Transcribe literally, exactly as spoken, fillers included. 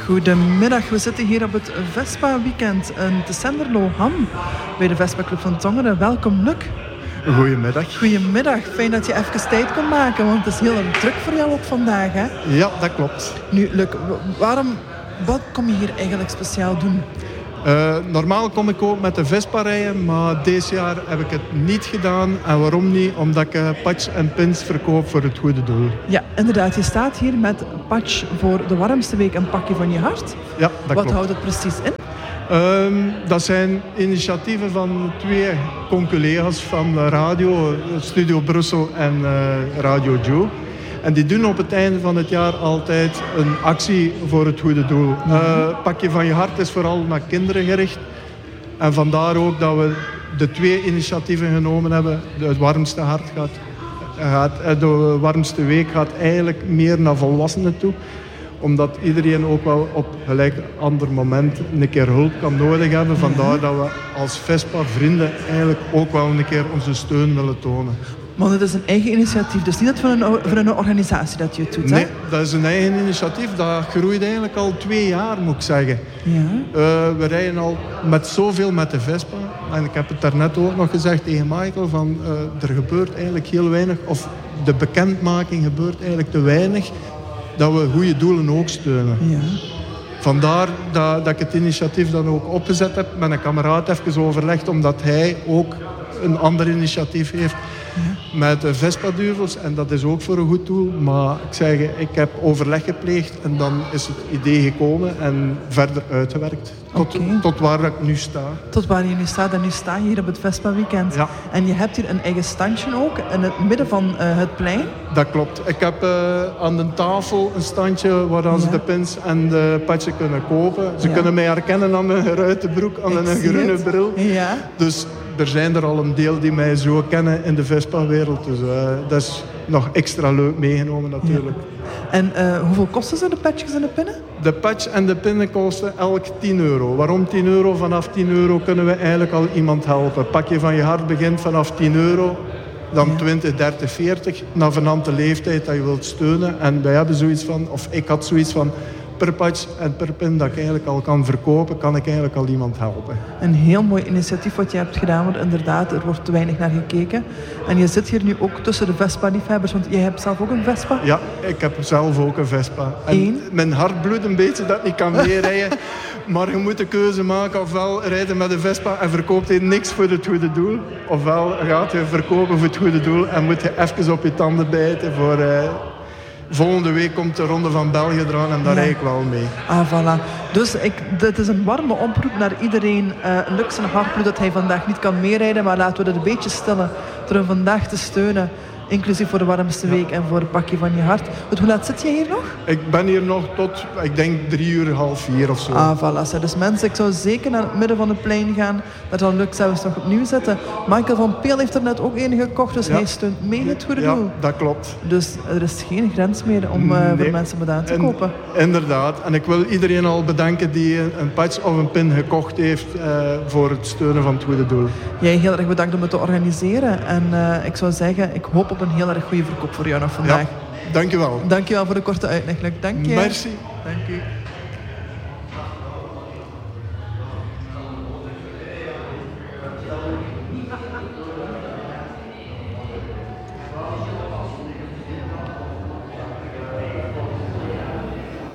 Goedemiddag, we zitten hier op het Vespa Weekend in te Senderlo Ham bij de Vespa Club van Tongeren. Welkom, Luc. Goedemiddag. Goedemiddag, fijn dat je even tijd kon maken, want het is heel erg druk voor jou ook vandaag, hè? Ja, dat klopt. Nu, Luc, waarom, wat kom je hier eigenlijk speciaal doen? Uh, normaal kom ik ook met de Vespa rijden, maar dit jaar heb ik het niet gedaan. En waarom niet? Omdat ik uh, patch en pins verkoop voor het goede doel. Ja, inderdaad. Je staat hier met patch voor de warmste week een pakje van je hart. Ja, dat Wat klopt. houdt het precies in? Um, dat zijn initiatieven van twee conculega's van de radio, Studio Brussel en uh, Radio Joe. En die doen op het einde van het jaar altijd een actie voor het goede doel. Uh, Pakje van je hart is vooral naar kinderen gericht. En vandaar ook dat we de twee initiatieven genomen hebben. Het warmste hart gaat, gaat, de warmste week gaat eigenlijk meer naar volwassenen toe. Omdat iedereen ook wel op gelijk ander moment een keer hulp kan nodig hebben. Vandaar dat we als Vespa-vrienden eigenlijk ook wel een keer onze steun willen tonen. Want het is een eigen initiatief, dus niet dat van een, van een organisatie dat je het doet, hè? Nee, dat is een eigen initiatief. Dat groeit eigenlijk al twee jaar, moet ik zeggen. Ja. Uh, we rijden al met zoveel met de Vespa. En ik heb het daarnet ook nog gezegd tegen Michael, van uh, er gebeurt eigenlijk heel weinig, of de bekendmaking gebeurt eigenlijk te weinig, dat we goede doelen ook steunen. Ja. Vandaar dat, dat ik het initiatief dan ook opgezet heb, met een kameraad even overlegd, omdat hij ook een ander initiatief heeft. Ja. Met de Vespa-duivels. En dat is ook voor een goed doel. Maar ik zeg, ik heb overleg gepleegd en dan is het idee gekomen en verder uitgewerkt. Tot, okay. tot waar ik nu sta. Tot waar je nu staat. En nu sta je hier op het Vespa Weekend. Ja. En je hebt hier een eigen standje ook in het midden van uh, het plein. Dat klopt. Ik heb uh, aan de tafel een standje waar ja. ze de pins en de patchen kunnen kopen. Ze ja. kunnen mij herkennen aan mijn geruite broek, aan ik een groene het. bril. Ja. Dus er zijn er al een deel die mij zo kennen in de Vespa-wereld. Dus uh, dat is nog extra leuk meegenomen natuurlijk. Ja. En uh, hoeveel kosten ze de patches en de pinnen? De patch en de pinnen kosten elk tien euro. Waarom tien euro? Vanaf tien euro kunnen we eigenlijk al iemand helpen. Pakje van je hart begint vanaf tien euro. Dan ja. twintig, dertig, veertig. Naar vanaf de leeftijd dat je wilt steunen. En wij hebben zoiets van, of ik had zoiets van, per patch en per pin dat ik eigenlijk al kan verkopen, kan ik eigenlijk al iemand helpen. Een heel mooi initiatief wat je hebt gedaan, want inderdaad, er wordt te weinig naar gekeken. En je zit hier nu ook tussen de Vespa-liefhebbers, want jij hebt zelf ook een Vespa. Ja, ik heb zelf ook een Vespa. En Eén? Mijn hart bloedt een beetje dat ik niet kan meerijden. Maar je moet de keuze maken, ofwel rijden met een Vespa en verkoopt je niks voor het goede doel. Ofwel gaat je verkopen voor het goede doel en moet je even op je tanden bijten voor... Uh, Volgende week komt de Ronde van België eraan en daar ja. rijd ik wel mee. Ah, voilà. Dus ik, dit is een warme oproep naar iedereen. Uh, Luc zijn hartbloed dat hij vandaag niet kan meerijden, maar laten we het een beetje stillen door hem vandaag te steunen. Inclusief voor de warmste week ja. en voor het pakje van je hart. Want hoe laat zit je hier nog? Ik ben hier nog tot, ik denk drie uur, half vier of zo. Ah, voilà. Dus mensen, ik zou zeker naar het midden van het plein gaan. Dat zal Luc zelfs nog opnieuw zetten. Michael van Peel heeft er net ook een gekocht, dus ja. hij steunt mee het goede doel. Ja, dat klopt. Dus er is geen grens meer om uh, nee. voor mensen met aan te en, kopen. Inderdaad. En ik wil iedereen al bedanken die een patch of een pin gekocht heeft uh, voor het steunen van het goede doel. Jij heel erg bedankt om het te organiseren. En uh, ik zou zeggen, ik hoop op een heel erg goede verkoop voor jou nog vandaag. Ja, dankjewel. Dankjewel voor de korte uitleg. Dank je. Merci. Dank je.